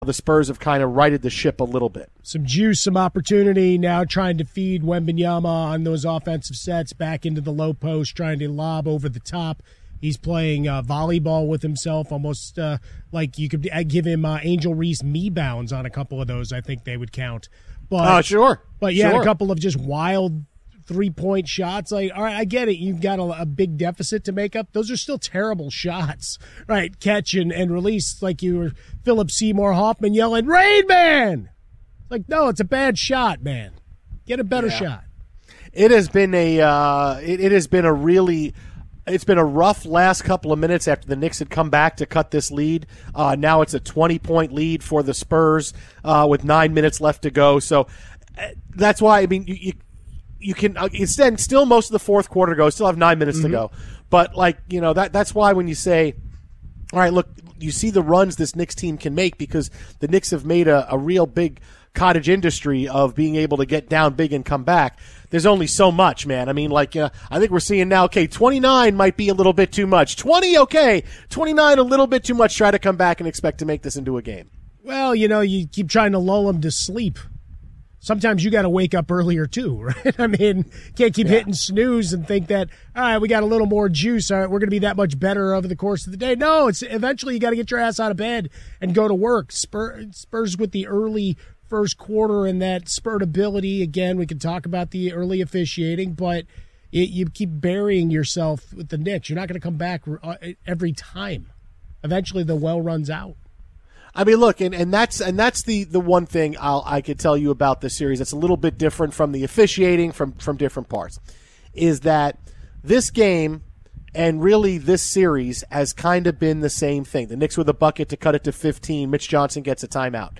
the Spurs have kind of righted the ship a little bit. Some juice, some opportunity now trying to feed Wembanyama on those offensive sets back into the low post, trying to lob over the top. He's playing volleyball with himself, almost like you could give him Angel Reese me-bounds on a couple of those. I think they would count. But, sure. But, yeah, a couple of just wild three-point shots. Like, all right, I get it. You've got a big deficit to make up. Those are still terrible shots, right? Catch and release, like you were Philip Seymour Hoffman yelling, "Rain Man!" Like, no, it's a bad shot, man. Get a better shot. It has been it's been a rough last couple of minutes after the Knicks had come back to cut this lead. Now it's a 20-point lead for the Spurs with 9 minutes left to go. So that's why, I mean, you can extend still most of the fourth quarter to go, still have 9 minutes to go. But, like, you know, that's why when you say, all right, look, you see the runs this Knicks team can make because the Knicks have made a real big cottage industry of being able to get down big and come back. There's only so much, man. I mean, like, I think we're seeing now, okay, 29 might be a little bit too much. 20, okay. 29, a little bit too much. Try to come back and expect to make this into a game. Well, you know, you keep trying to lull them to sleep. Sometimes you got to wake up earlier too, right? I mean, can't keep hitting snooze and think that, all right, we got a little more juice. All right, we're going to be that much better over the course of the day. No, it's eventually you got to get your ass out of bed and go to work. Spurs with the early first quarter and that spurt ability. Again, we can talk about the early officiating, but you keep burying yourself with the Knicks. You're not going to come back every time. Eventually, the well runs out. I mean, look, and that's the one thing I could tell you about this series that's a little bit different from the officiating from different parts, is that this game and really this series has kind of been the same thing. The Knicks with a bucket to cut it to 15. Mitch Johnson gets a timeout.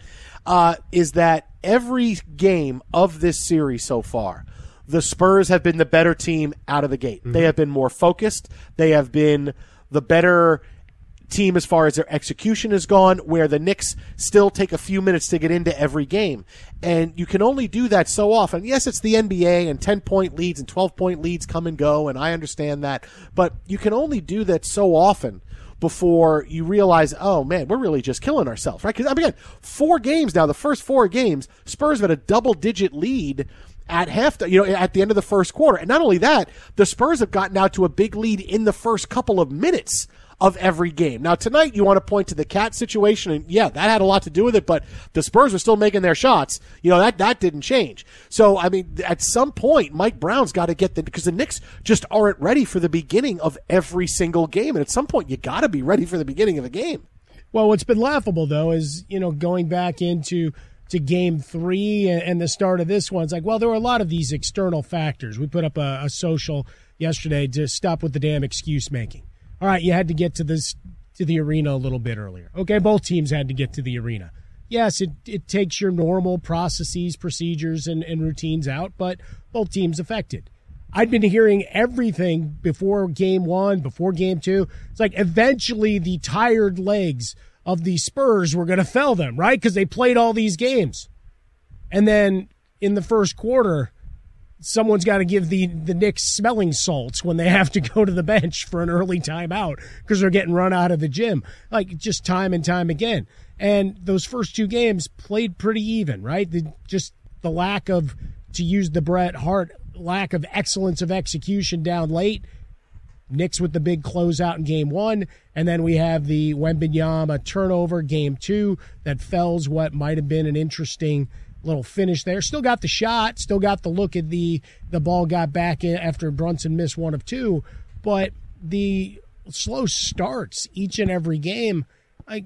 Is that every game of this series so far, the Spurs have been the better team out of the gate. Mm-hmm. They have been more focused. They have been the better team as far as their execution has gone, where the Knicks still take a few minutes to get into every game. And you can only do that so often. Yes, it's the NBA and 10-point leads and 12-point leads come and go, and I understand that. But you can only do that so often before you realize, oh, man, we're really just killing ourselves, right? Because, I mean, 4 games now, the first 4 games, Spurs have had a double-digit lead at at the end of the first quarter. And not only that, the Spurs have gotten out to a big lead in the first couple of minutes of every game. Now, tonight you want to point to the Cat situation, and yeah, that had a lot to do with it, but the Spurs were still making their shots. You know, that didn't change. So, I mean, at some point, Mike Brown's got to get because the Knicks just aren't ready for the beginning of every single game, and at some point you got to be ready for the beginning of a game. Well, what's been laughable, though, is, you know, going back into Game 3 and the start of this one, it's like, well, there were a lot of these external factors. We put up a social yesterday to stop with the damn excuse making. All right, you had to get to the arena a little bit earlier. Okay, both teams had to get to the arena. Yes, it takes your normal processes, procedures, and routines out, but both teams affected. I'd been hearing everything before Game 1, before Game 2. It's like eventually the tired legs of the Spurs were going to fail them, right? Because they played all these games. And then in the first quarter, someone's got to give the Knicks smelling salts when they have to go to the bench for an early timeout because they're getting run out of the gym, like just time and time again. And those first 2 games played pretty even, right? Just the lack of, to use the Bret Hart, lack of excellence of execution down late. Knicks with the big closeout in Game 1, and then we have the Wembanyama turnover, Game 2, that fells what might have been an interesting little finish there. Still got the shot, still got the look at the ball got back in after Brunson missed 1 of 2, but the slow starts each and every game, like,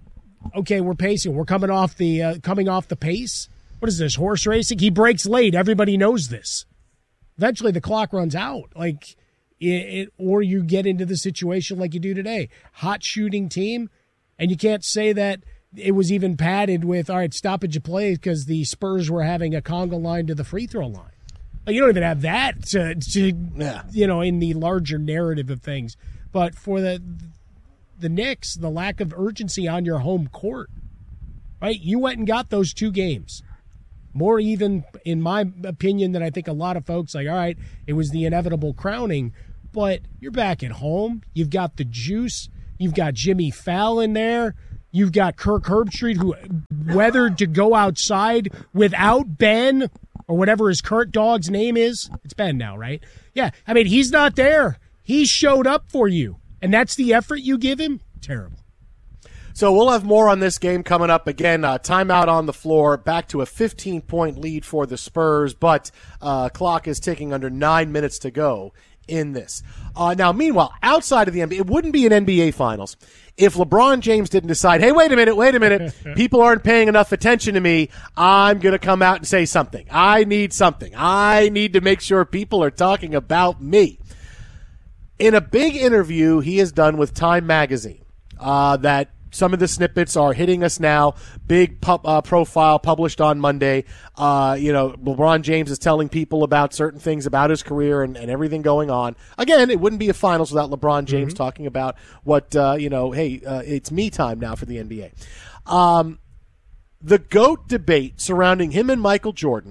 okay, we're pacing. We're coming off the pace. What is this, horse racing? He breaks late. Everybody knows this. Eventually the clock runs out. Like, or you get into the situation like you do today. Hot shooting team, and you can't say that it was even padded with, all right, stoppage of play because the Spurs were having a conga line to the free throw line. Like, you don't even have that to you know, in the larger narrative of things. But for the Knicks, the lack of urgency on your home court, right? You went and got those 2 games. More even, in my opinion, than I think a lot of folks, like, all right, it was the inevitable crowning, but you're back at home. You've got the juice. You've got Jimmy Fallon there. You've got Kirk Herbstreit, who weathered to go outside without Ben, or whatever his current dog's name is. It's Ben now, right? Yeah, I mean, he's not there. He showed up for you, and that's the effort you give him? Terrible. So we'll have more on this game coming up. Again, timeout on the floor, back to a 15-point lead for the Spurs, but clock is ticking, under 9 minutes to go in this. Now, meanwhile, outside of the NBA, it wouldn't be an NBA Finals if LeBron James didn't decide, hey, wait a minute, people aren't paying enough attention to me. I'm going to come out and say something. I need something. I need to make sure people are talking about me. In a big interview he has done with Time Magazine, that some of the snippets are hitting us now. Big profile published on Monday. LeBron James is telling people about certain things about his career and everything going on. Again, it wouldn't be a finals without LeBron James talking about what, it's me time now for the NBA. The GOAT debate surrounding him and Michael Jordan.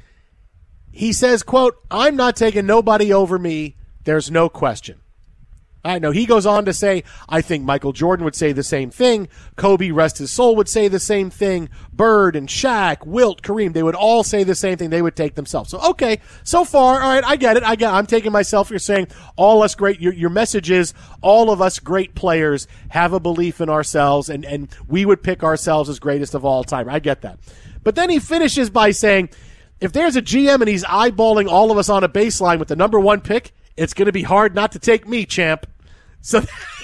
He says, quote, I'm not taking nobody over me. There's no question. I know he goes on to say, I think Michael Jordan would say the same thing. Kobe, rest his soul, would say the same thing. Bird and Shaq, Wilt, Kareem, they would all say the same thing. They would take themselves. So, okay, so far, all right, I get it. I'm taking myself. You're saying all us great, your message is all of us great players have a belief in ourselves, and we would pick ourselves as greatest of all time. I get that. But then he finishes by saying, if there's a GM and he's eyeballing all of us on a baseline with the number one pick, it's going to be hard not to take me, champ. So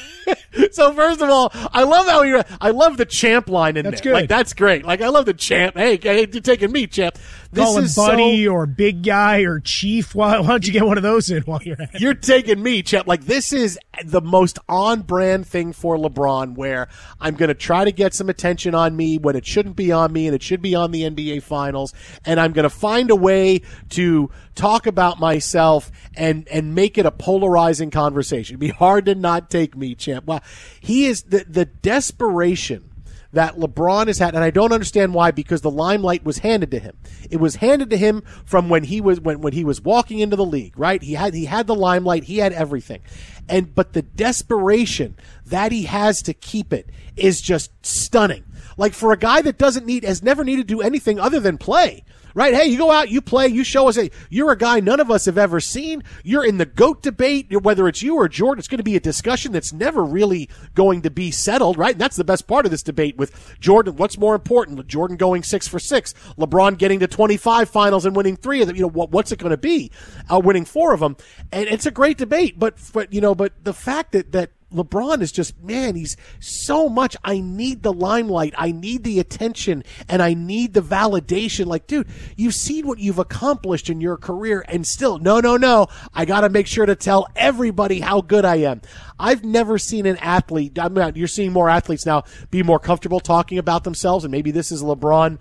first of all, I love the champ line in that's there. Good. Like, that's great. Like, I love the champ. Hey, you're taking me, champ. Call him buddy or big guy or chief. Why don't you get one of those in while you're at it? You're taking me, champ. Like, this is the most on-brand thing for LeBron, where I'm going to try to get some attention on me when it shouldn't be on me, and it should be on the NBA Finals, and I'm going to find a way to talk about myself and make it a polarizing conversation. It'd be hard to not take me, champ. Wow. He is the desperation that LeBron has had, and I don't understand why, because the limelight was handed to him. It was handed to him from when he was walking into the league, right? He had the limelight, he had everything. But the desperation that he has to keep it is just stunning. Like, for a guy that has never needed to do anything other than play. Right? Hey, you go out, you play, you show us. You're a guy none of us have ever seen. You're in the GOAT debate, whether it's you or Jordan. It's going to be a discussion that's never really going to be settled, right? And that's the best part of this debate with Jordan. What's more important? Jordan going 6 for 6, LeBron getting to 25 finals and winning 3 of them. What's it going to be? Winning 4 of them. And it's a great debate, but the fact that LeBron is just, man, he's so much. I need the limelight. I need the attention, and I need the validation. Like, dude, you've seen what you've accomplished in your career, and still, no. I got to make sure to tell everybody how good I am. I've never seen an athlete, you're seeing more athletes now be more comfortable talking about themselves, and maybe this is LeBron,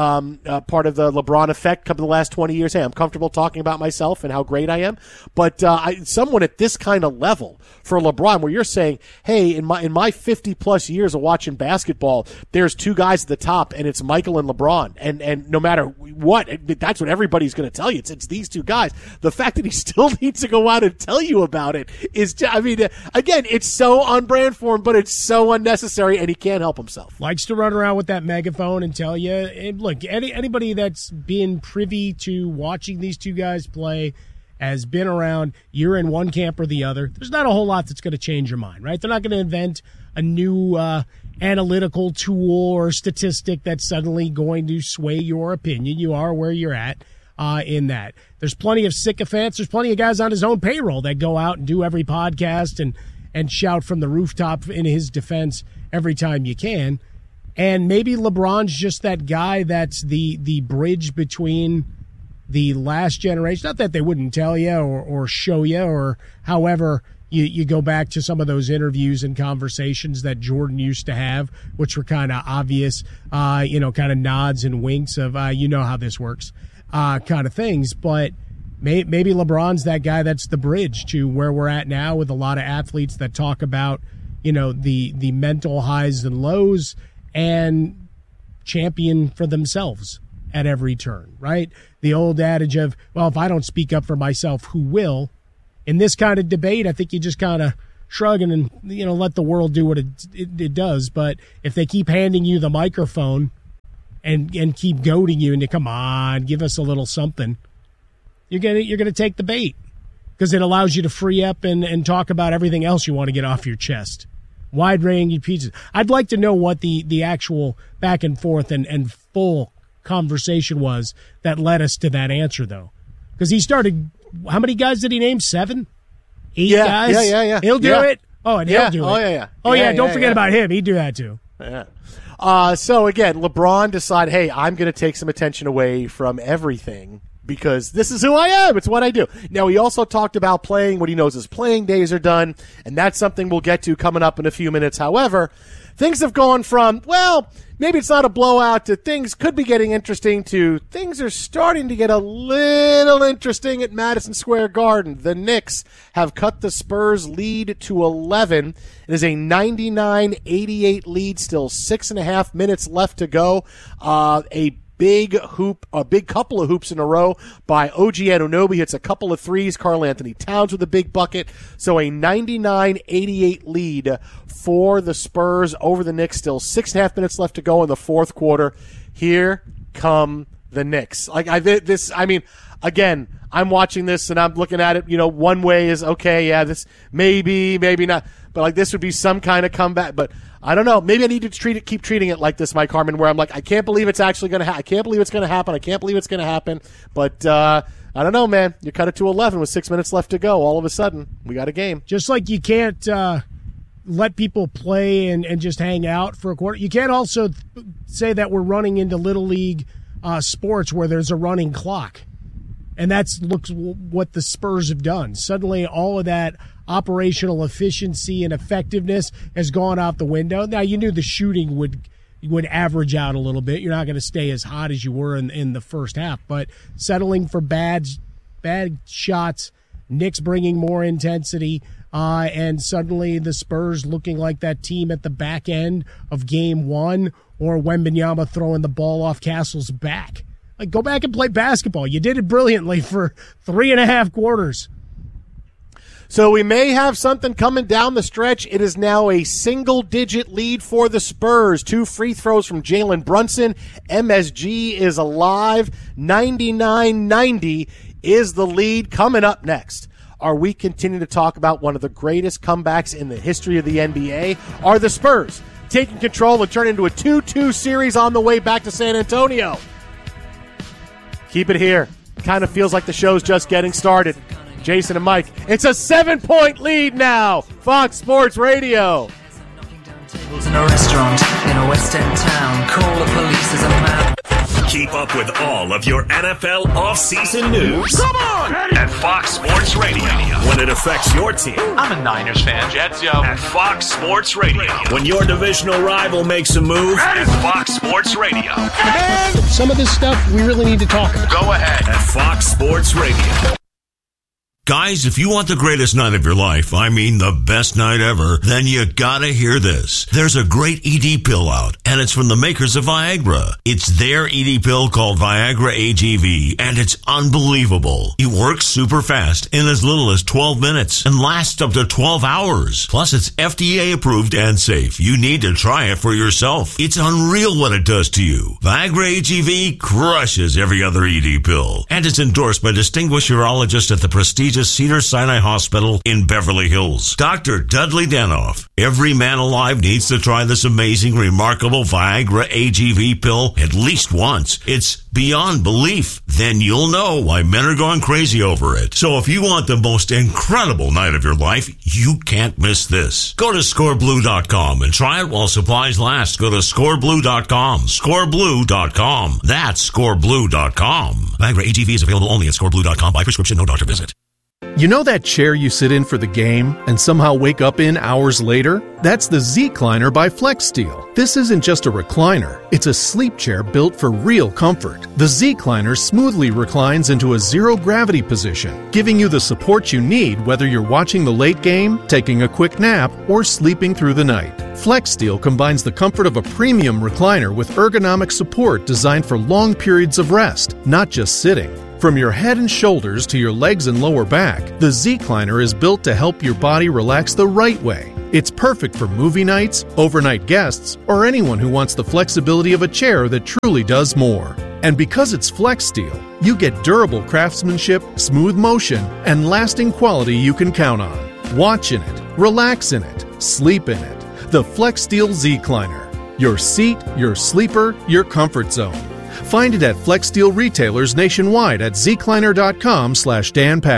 part of the LeBron effect coming the last 20 years. Hey, I'm comfortable talking about myself and how great I am. But someone at this kind of level for LeBron, where you're saying, hey, in my 50 plus years of watching basketball, there's 2 guys at the top, and it's Michael and LeBron, and no matter what, that's what everybody's going to tell you. It's these 2 guys. The fact that he still needs to go out and tell you about it is, again, it's so on brand for him, but it's so unnecessary, and he can't help himself. Likes to run around with that megaphone and tell you. And look, anybody that's been privy to watching these 2 guys play has been around. You're in one camp or the other. There's not a whole lot that's going to change your mind, right? They're not going to invent a new analytical tool or statistic that's suddenly going to sway your opinion. You are where you're at in that. There's plenty of sycophants. There's plenty of guys on his own payroll that go out and do every podcast and shout from the rooftop in his defense every time you can. And maybe LeBron's just that guy that's the bridge between the last generation. Not that they wouldn't tell you or show you, or however you go back to some of those interviews and conversations that Jordan used to have, which were kind of obvious, kind of nods and winks of, how this works, kind of things. But maybe LeBron's that guy that's the bridge to where we're at now, with a lot of athletes that talk about, the mental highs and lows and champion for themselves at every turn, right? The old adage of, well, if I don't speak up for myself, who will? In this kind of debate, I think you just kind of shrug and let the world do what it does. But if they keep handing you the microphone and keep goading you into, come on, give us a little something, you're gonna take the bait, because it allows you to free up and talk about everything else you want to get off your chest. Wide-ranging pieces. I'd like to know what the actual back and forth and full conversation was that led us to that answer, though. Because he started, how many guys did he name? 7? 8 guys? Yeah. He'll do it? Oh, and he'll do it. Oh, yeah. Don't forget about him. He'd do that, too. Yeah. So, again, LeBron decided, hey, I'm going to take some attention away from everything, because this is who I am. It's what I do. Now, he also talked about playing when he knows his playing days are done, and that's something we'll get to coming up in a few minutes. However, things have gone from, well, maybe it's not a blowout, to things could be getting interesting, to things are starting to get a little interesting at Madison Square Garden. The Knicks have cut the Spurs lead to 11. It is a 99-88 lead, still 6.5 minutes left to go. A big couple of hoops in a row by OG Anunoby. Hits a couple of threes. Karl Anthony Towns with a big bucket. So a 99-88 lead for the Spurs over the Knicks. Still 6.5 minutes left to go in the fourth quarter. Here come the Knicks. Again, I'm watching this and I'm looking at it, one way is, okay, yeah, this maybe not. But this would be some kind of comeback. But I don't know. Maybe I need to keep treating it like this, Mike Harmon, where I'm like, I can't believe it's actually going to happen. I can't believe it's going to happen. I can't believe it's going to happen. But I don't know, man. You cut it to 11 with 6 minutes left to go. All of a sudden, we got a game. Just like you can't let people play and just hang out for a quarter. You can't also say that we're running into Little League sports where there's a running clock. And that's what the Spurs have done. Suddenly, all of that operational efficiency and effectiveness has gone out the window. Now, you knew the shooting would average out a little bit. You're not going to stay as hot as you were in the first half. But settling for bad shots, Knicks bringing more intensity, and suddenly the Spurs looking like that team at the back end of Game 1, or Wembanyama throwing the ball off Castle's back. Go back and play basketball. You did it brilliantly for 3.5 quarters. So we may have something coming down the stretch. It is now a single-digit lead for the Spurs. 2 free throws from Jalen Brunson. MSG is alive. 99-90 is the lead. Coming up next, are we continuing to talk about one of the greatest comebacks in the history of the NBA? Are the Spurs taking control and turn into a 2-2 series on the way back to San Antonio? Keep it here. Kind of feels like the show's just getting started. Jason and Mike. It's a 7-point lead now. Fox Sports Radio. Tables in a restaurant in a West End town. Call the police as a man. Keep up with all of your NFL off-season news. Come on! At Fox Sports Radio. When it affects your team. I'm a Niners fan. Jets, yo. At Fox Sports Radio. When your divisional rival makes a move. At Fox Sports Radio. And some of this stuff we really need to talk about. Go ahead. At Fox Sports Radio. Guys, if you want the greatest night of your life, I mean the best night ever, then you gotta hear this. There's a great ED pill out, and it's from the makers of Viagra. It's their ED pill called Viagra AGV, and it's unbelievable. It works super fast in as little as 12 minutes and lasts up to 12 hours. Plus, it's FDA approved and safe. You need to try it for yourself. It's unreal what it does to you. Viagra AGV crushes every other ED pill, and it's endorsed by distinguished urologists at the prestigious Cedars-Sinai Hospital in Beverly Hills. Dr. Dudley Danoff. Every man alive needs to try this amazing, remarkable Viagra AGV pill at least once. It's beyond belief. Then you'll know why men are going crazy over it. So if you want the most incredible night of your life, you can't miss this. Go to scoreblue.com and try it while supplies last. Go to scoreblue.com. Scoreblue.com. That's scoreblue.com. Viagra AGV is available only at scoreblue.com by prescription, no doctor visit. You know that chair you sit in for the game and somehow wake up in hours later? That's the Z-Cliner by FlexSteel. This isn't just a recliner. It's a sleep chair built for real comfort. The Z-Cliner smoothly reclines into a zero-gravity position, giving you the support you need whether you're watching the late game, taking a quick nap, or sleeping through the night. FlexSteel combines the comfort of a premium recliner with ergonomic support designed for long periods of rest, not just sitting. From your head and shoulders to your legs and lower back, The Z-Cliner is built to help your body relax the right way. It's perfect for movie nights, overnight guests, or anyone who wants the flexibility of a chair that truly does more. And because it's Flex Steel, you get durable craftsmanship, smooth motion, and lasting quality you can count on. Watch in it, relax in it, sleep in it. The Flex Steel Z-Cliner. Your seat, your sleeper, your comfort zone. Find it at Flex Steel retailers nationwide at zcliner.com/DanPatrick.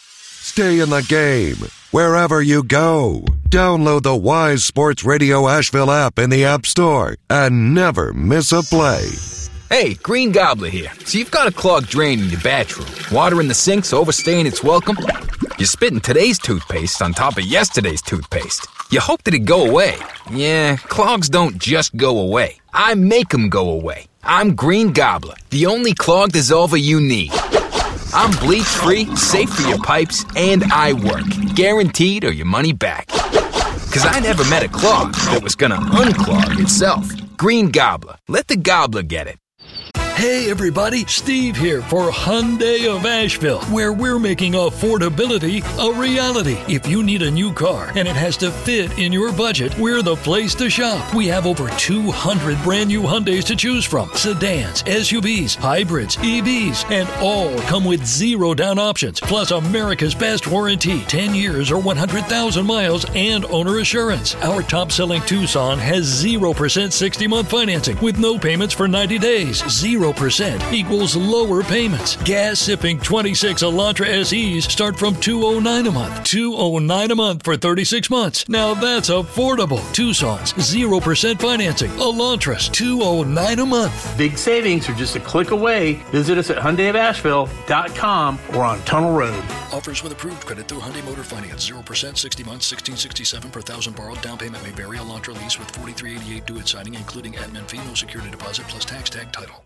Stay in the game wherever you go. Download the Wise Sports Radio Asheville app in the App Store and never miss a play. Hey, Green Gobbler here. So you've got a clogged drain in your bathroom. Water in the sink's overstaying its welcome. You're spitting today's toothpaste on top of yesterday's toothpaste. You hope that it go away. Yeah, clogs don't just go away. I make them go away. I'm Green Gobbler, the only clog dissolver you need. I'm bleach-free, safe for your pipes, and I work. Guaranteed or your money back. Because I never met a clog that was gonna unclog itself. Green Gobbler. Let the gobbler get it. Hey everybody, Steve here for Hyundai of Asheville, where we're making affordability a reality. If you need a new car and it has to fit in your budget, we're the place to shop. We have over 200 brand new Hyundais to choose from. Sedans, SUVs, hybrids, EVs, and all come with 0 down options. Plus America's best warranty, 10 years or 100,000 miles and owner assurance. Our top-selling Tucson has 0% 60-month financing with no payments for 90 days. 0% equals lower payments. Gas-sipping 26 Elantra SEs start from $209 a month. $209 a month for 36 months. Now that's affordable. Tucson's 0% financing. Elantras $209 a month. Big savings are just a click away. Visit us at HyundaiofAsheville.com or on Tunnel Road. Offers with approved credit through Hyundai Motor Finance. 0% 60 months, $1,667 per $1,000 borrowed. Down payment may vary. Elantra lease with $43.88 due at signing, including admin fee, no security deposit, plus tax tag title.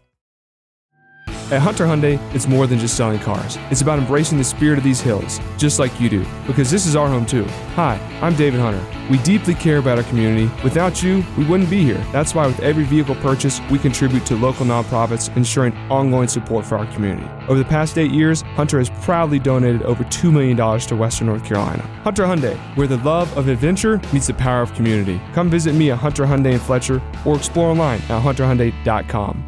At Hunter Hyundai, it's more than just selling cars. It's about embracing the spirit of these hills, just like you do, because this is our home too. Hi, I'm David Hunter. We deeply care about our community. Without you, we wouldn't be here. That's why with every vehicle purchase, we contribute to local nonprofits, ensuring ongoing support for our community. Over the past 8 years, Hunter has proudly donated over $2 million to Western North Carolina. Hunter Hyundai, where the love of adventure meets the power of community. Come visit me at Hunter Hyundai in Fletcher or explore online at hunterhyundai.com.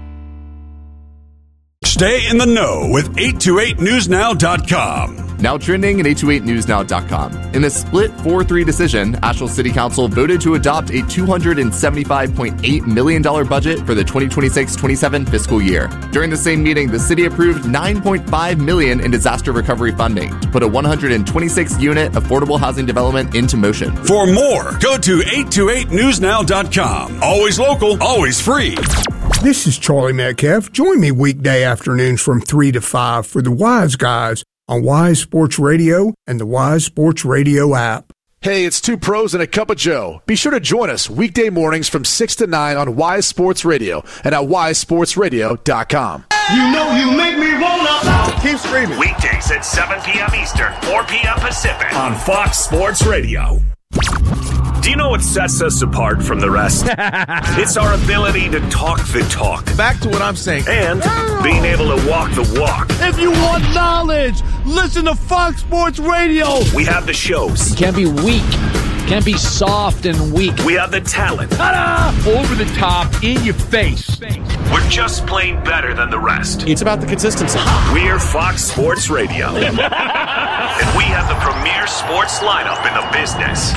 Stay in the know with 828newsnow.com. Now trending at 828newsnow.com. In a split 4-3 decision, Asheville City Council voted to adopt a $275.8 million budget for the 2026-27 fiscal year. During the same meeting, the city approved $9.5 million in disaster recovery funding to put a 126-unit affordable housing development into motion. For more, go to 828newsnow.com. Always local, always free. This is Charlie Metcalf. Join me weekday afternoons from 3 to 5 for the Wise Guys on Wise Sports Radio and the Wise Sports Radio app. Hey, it's two pros and a cup of Joe. Be sure to join us weekday mornings from 6 to 9 on Wise Sports Radio and at wisesportsradio.com. You know you make me wanna keep screaming. Weekdays at 7 p.m. Eastern, 4 p.m. Pacific on Fox Sports Radio. Do you know what sets us apart from the rest? It's our ability to talk the talk. Back to what I'm saying. And being able to walk the walk. If you want knowledge, listen to Fox Sports Radio. We have the shows. You can't be weak. Can't be soft and weak. We have the talent. Ta-da! Over the top, in your face. We're just plain better than the rest. It's about the consistency. We're Fox Sports Radio. And we have the premier sports lineup in the business.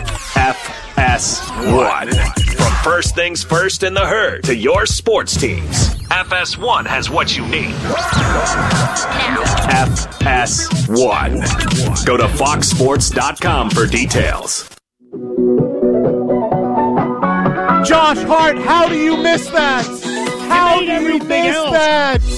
FS1. From first things first in the herd to your sports teams, FS1 has what you need. FS1. Go to foxsports.com for details. Josh Hart, how do you miss that? How do you miss that?